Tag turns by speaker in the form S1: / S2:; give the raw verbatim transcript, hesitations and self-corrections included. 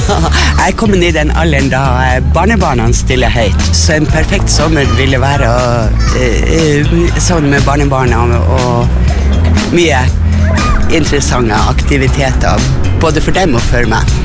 S1: Jeg er kommet i den alderen da barnebarna stiller høyt, så en perfekt sommer ville være å, uh, sammen med barnebarna og mye interessante aktiviteter, både for dem og for meg.